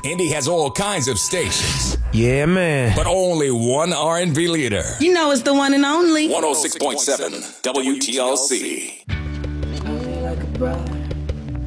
Indy has all kinds of stations, Yeah, man. but only one R&B leader. You know it's the one and only. 106.7 WTLC. Like a bride.